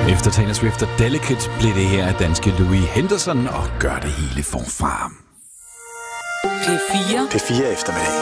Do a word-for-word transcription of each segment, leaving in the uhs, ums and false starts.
Efter Taylor Swift og Delicate blev det her af danske Louis Henderson og gør det hele forfra. P fire. P fire eftermiddag.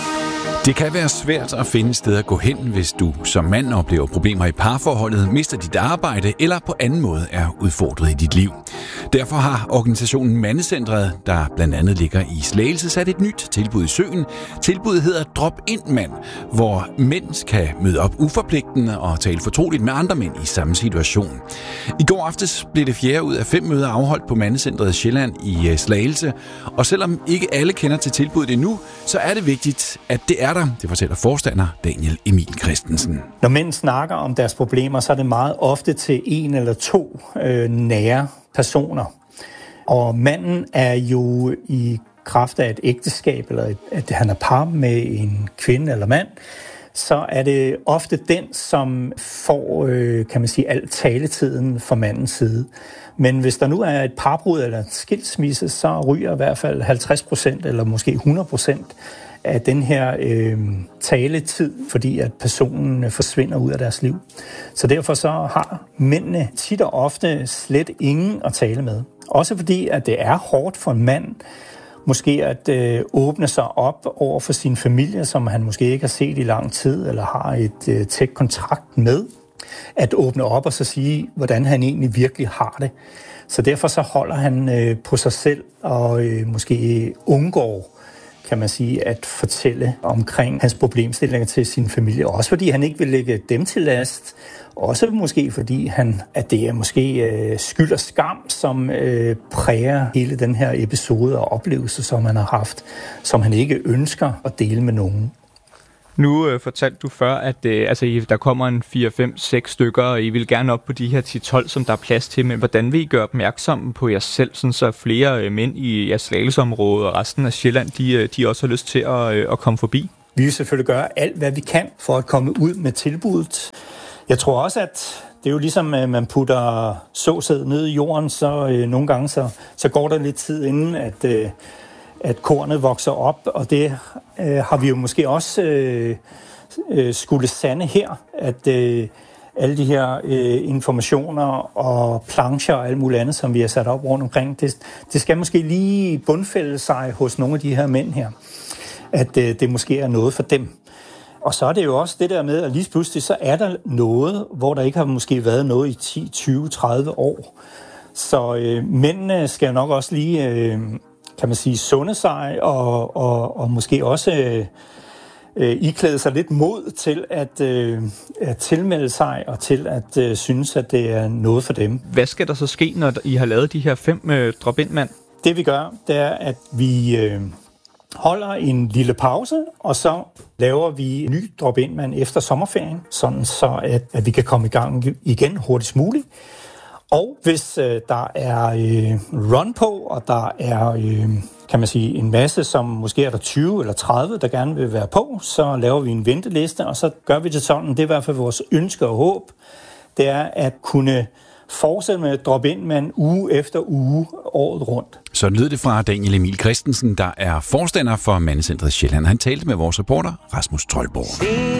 Det kan være svært at finde et sted at gå hen, hvis du som mand oplever problemer i parforholdet, mister dit arbejde eller på anden måde er udfordret i dit liv. Derfor har organisationen Mandecentret, der blandt andet ligger i Slagelse, sat et nyt tilbud i søen. Tilbuddet hedder Drop Ind Mand, hvor mænd kan møde op uforpligtende og tale fortroligt med andre mænd i samme situation. I går aftes blev det fjerde ud af fem møder afholdt på Mandecentret Sjælland i Slagelse, og selvom ikke alle kender til tilbuddet endnu, så er det vigtigt, at det er der. Det fortæller forstander Daniel Emil Christensen. Når mænd snakker om deres problemer, så er det meget ofte til en eller to øh, nære personer. Og manden er jo i kraft af et ægteskab, eller et, at han er par med en kvinde eller mand, så er det ofte den, som får, øh, kan man sige, al taletiden fra mandens side. Men hvis der nu er et parbrud eller en skilsmisse, så ryger i hvert fald halvtreds procent eller måske hundrede procent af den her øh, taletid, fordi at personen forsvinder ud af deres liv. Så derfor så har mændene tit og ofte slet ingen at tale med. Også fordi, at det er hårdt for en mand, måske at øh, åbne sig op over for sin familie, som han måske ikke har set i lang tid, eller har et øh, tæt kontrakt med, at åbne op og så sige, hvordan han egentlig virkelig har det. Så derfor så holder han øh, på sig selv og øh, måske undgår, kan man sige, at fortælle omkring hans problemstillinger til sin familie. Også fordi han ikke vil lægge dem til last. Også måske fordi han, at det er måske øh, skyld og skam, som øh, præger hele den her episode og oplevelse, som han har haft, som han ikke ønsker at dele med nogen. Nu øh, fortalte du før, at øh, altså, der kommer en fire, fem, seks stykker, og I vil gerne op på de her ti tolv, som der er plads til. Men hvordan vil I gøre opmærksomme på jer selv, sådan så flere øh, mænd i jeres Slagelsesområde og resten af Sjælland, de, øh, de også har lyst til at, øh, at komme forbi? Vi vil selvfølgelig gøre alt, hvad vi kan for at komme ud med tilbuddet. Jeg tror også, at det er jo ligesom, at man putter såsæd ned i jorden, så øh, nogle gange så, så går der lidt tid inden, at... Øh, at kornet vokser op, og det øh, har vi jo måske også øh, øh, skulle sande her, at øh, alle de her øh, informationer og plancher og alt muligt andet, som vi har sat op rundt omkring, det, det skal måske lige bundfælde sig hos nogle af de her mænd her, at øh, det måske er noget for dem. Og så er det jo også det der med, at lige pludselig så er der noget, hvor der ikke har måske været noget i ti, tyve, tredive år. Så øh, mændene skal nok også lige... Øh, kan man sige, sunde sig, og, og, og måske også øh, iklæde sig lidt mod til at, øh, at tilmelde sig, og til at øh, synes, at det er noget for dem. Hvad skal der så ske, når I har lavet de her fem øh, drop-in-mand? Det vi gør, det er, at vi øh, holder en lille pause, og så laver vi en ny drop-in-mand efter sommerferien, sådan så at, at vi kan komme i gang igen hurtigst muligt. Og hvis øh, der er øh, run på, og der er, øh, kan man sige, en masse, som måske er der tyve eller tredive, der gerne vil være på, så laver vi en venteliste, og så gør vi det sådan. Det er i hvert fald vores ønske og håb. Det er at kunne fortsætte med at droppe ind med en uge efter uge året rundt. Så lød det fra Daniel Emil Christensen, der er forstander for Mandecentret Sjælland. Han talte med vores reporter Rasmus Troldborg.